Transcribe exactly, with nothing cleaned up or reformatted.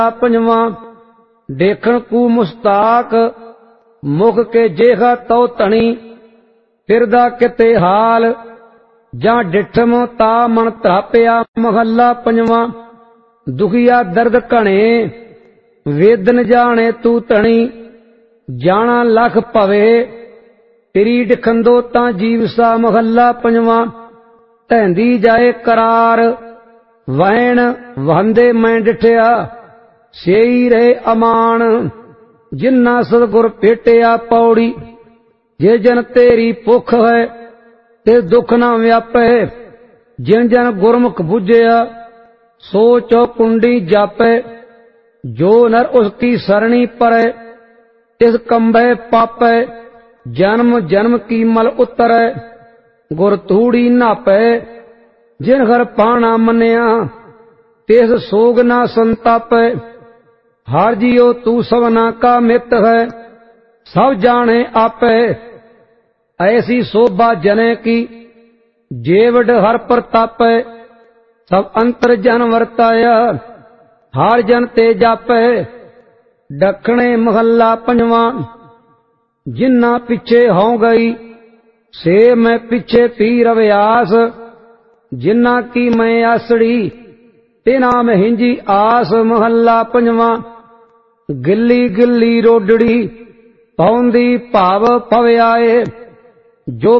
पंजवां देखण कू मुस्ताक मुख के जेहा तो धनी फिरदा किते हाल जां डिठम ता मन त्रापिया। महला पंजवां दुखिया दर्द घने वेदन जाने तू धनी जाना लख भवे तेरी डिखंदो तां जीवसा। महला पंजवां धैंदी जाए करार वहन वहंदे मैं डिठिया सेई रहे अमान जिन्ना सतगुर भेटिया। पौड़ी जे जन तेरी भुख है ते दुख ना व्यापे जिन जन गुरमुख बुझिया सो चौकुंडी जापे। जो नर उसकी सरणी परे तिस कंबे पापे जन्म जन्म की मल उतरे गुर तूड़ी नापे। जिन घर पाना मनिया तिस सोग ना संतापे। हर जियो तू सबना का मित है सब जाने आपे। ऐसी शोभा जने की जेवड हर प्रतापे सब अंतर जन वर्ताया हर जन ते जापे। दखणे महला पंजवां जिन्ना पिछे हो गई से मैं पिछे पी रव्यास जिन्ना की मैं आसड़ी तिना में हिंजी आस। महला पंजवां गिल्ली गिल्ली रोडड़ी पौंदी भाव पव्याए जो